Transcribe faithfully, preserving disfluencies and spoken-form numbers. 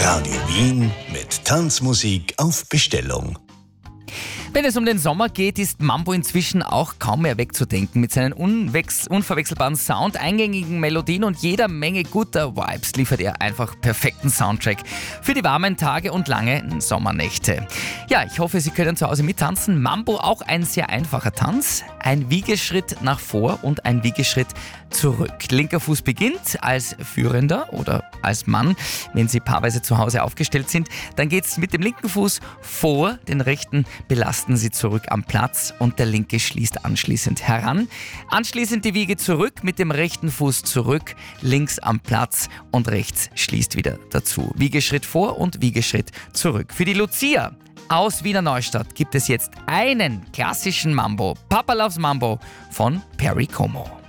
Radio Wien mit Tanzmusik auf Bestellung. Wenn es um den Sommer geht, ist Mambo inzwischen auch kaum mehr wegzudenken. Mit seinen unwechs- unverwechselbaren Sound, eingängigen Melodien und jeder Menge guter Vibes liefert er einfach perfekten Soundtrack für die warmen Tage und lange Sommernächte. Ja, ich hoffe, Sie können zu Hause mittanzen. Mambo, auch ein sehr einfacher Tanz. Ein Wiegeschritt nach vor und ein Wiegeschritt zurück. Linker Fuß beginnt als Führender oder als Mann. Wenn Sie paarweise zu Hause aufgestellt sind, dann geht es mit dem linken Fuß vor, den rechten belasten Sie zurück am Platz und der linke schließt anschließend heran. Anschließend die Wiege zurück, mit dem rechten Fuß zurück, links am Platz und rechts schließt wieder dazu. Wiegeschritt vor und Wiegeschritt zurück. Für die Lucia aus Wiener Neustadt gibt es jetzt einen klassischen Mambo, Papa Loves Mambo von Perry Como.